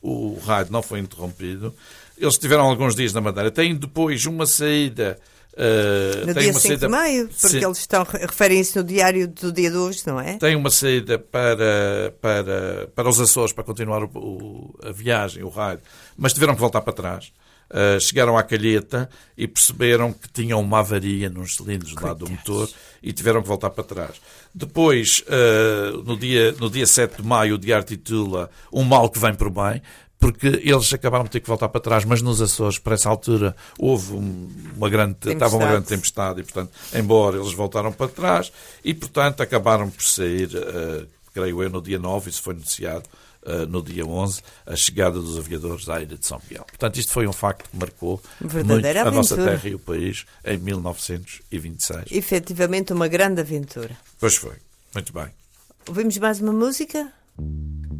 O raid não foi interrompido. Eles tiveram alguns dias na Madeira. Têm depois uma saída... no dia 5 de maio, porque eles referem-se no diário do dia de hoje, não é? Tem uma saída para os Açores, para continuar a viagem, o raid, mas tiveram que voltar para trás. Chegaram à Calheta e perceberam que tinham uma avaria nos cilindros lá do motor e tiveram que voltar para trás. Depois, no dia 7 de maio, o diário titula Um mal que vem por bem, porque eles acabaram de ter que voltar para trás, mas nos Açores, para essa altura, houve uma grande tempestade e, portanto, embora eles voltaram para trás e, portanto, acabaram por sair, creio eu, no dia 9, isso foi noticiado, no dia 11, a chegada dos aviadores à Ilha de São Miguel. Portanto, isto foi um facto que marcou muito a nossa terra e o país em 1926. Efetivamente uma grande aventura. Pois foi. Muito bem. Ouvimos mais uma música?